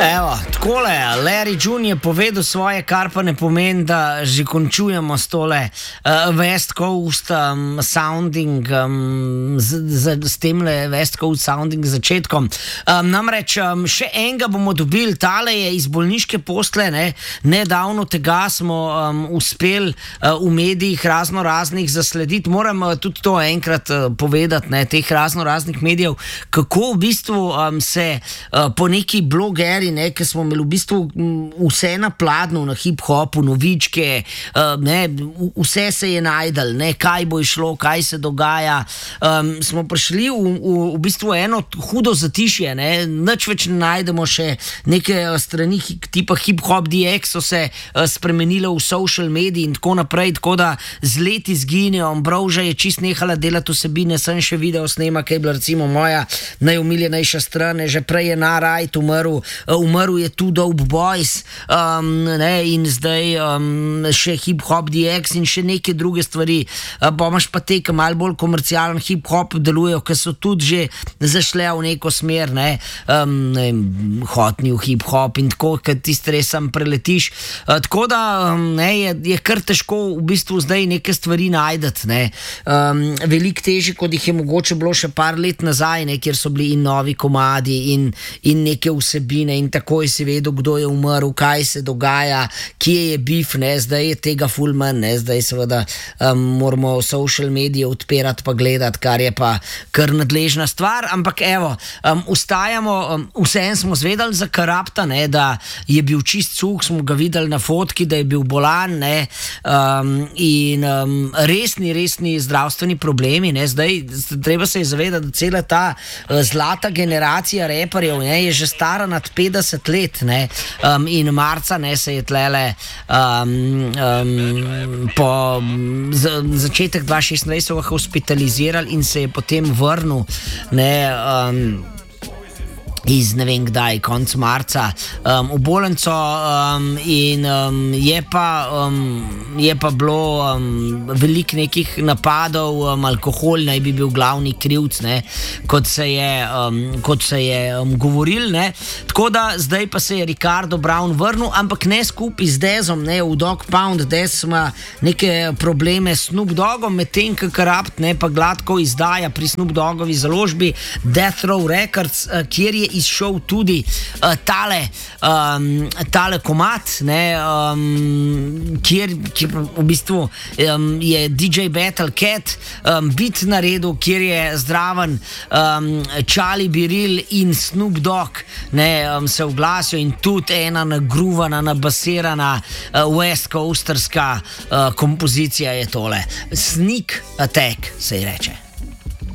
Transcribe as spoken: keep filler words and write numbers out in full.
Evo, takole, Larry June je povedal svoje, kar pa ne pomeni, da že končujemo s tole uh, West Coast um, sounding, um, z, z, z temle West Coast sounding začetkom. Um, namreč um, še enega bomo dobili, tale je iz bolniške postle, ne? Nedavno tega smo um, uspeli uh, v medijih razno raznih zaslediti. Moram uh, tudi to enkrat uh, povedati, ne? Teh razno raznih medijev, kako v bistvu um, se uh, po neki blogeri, ne, ki smo imeli v bistvu vse na pladnu, na hip-hopu, novičke, uh, ne, vse se je najdel, ne, kaj bo išlo, kaj se dogaja. Um, smo prišli v, v, v bistvu eno hudo zatišje, ne, nič več ne najdemo, še neke strani tipa hip-hop D X so se uh, spremenile v social mediji in tako naprej, tako da z leti izginejo. Ambroža je čist nehala delati vsebine, sem še video snema, kaj je bila recimo moja najomiljenejša stran, že prej je Narajt umrl, uh, umrl je Two Dope Boys, um, ne, in zdaj um, še hip-hop D X in še neke druge stvari. Uh, pa imaš pa te, ki malo bolj komercialen hip-hop delujejo, ki so tudi že zašle v neko smer, ne, um, ne hotni v hip-hop in tako, ker tiste res sam preletiš. Uh, tako da um, ne, je, je kar težko v bistvu zdaj neke stvari najdeti, ne. Um, veliko težje, kot jih je mogoče bilo še par let nazaj, ne, kjer so bili in novi komadi in, in neke vsebine in takoj si vedel, kdo je umrl, kaj se dogaja, kje je bif, ne, zdaj je tega ful manj, ne, zdaj seveda um, moramo social medije odpirati pa gledati, kar je pa kar nadležna stvar, ampak evo, um, ustajamo, um, vsem smo zvedali za Karapta, ne, da je bil čist suh, smo ga videli na fotki, da je bil bolan, ne, um, in um, resni, resni zdravstveni problemi, ne, zdaj treba se je zavedati, da cela ta uh, zlata generacija reperjev, ne, je že stara nad petdeset let, ne, um, in marca, ne, se je tlele um, um, po z, začetek dva tisoč šestnajst so ga hospitalizirali in se je potem vrnil, ne, um, iz ne vem kdaj, konc marca, um, v bolnico, um, in um, je pa um, je pa bilo um, veliko nekih napadov, um, alkohol naj bi bil glavni krivc, ne, kot se je, um, kot se je um, govoril, ne, tako da zdaj pa se je Ricardo Brown vrnil, ampak ne skupaj z Dezom, ne, v Dog Pound. Dez ima neke probleme s Snoop Doggom, medtem ko Karapt, ne, pa gladko izdaja pri Snoop Doggovi založbi Death Row Records, uh, kjer je izšel tudi uh, tale, um, tale komad, ne, um, kjer, kjer v bistvu um, je D J Battle Cat um, bit naredil, kjer je zdraven um, Charlie Biril in Snoop Dogg, ne, um, se oglasijo in tudi ena nagruvana, nabasirana uh, West Coasterska uh, kompozicija je tole. Sneak Attack se ji reče.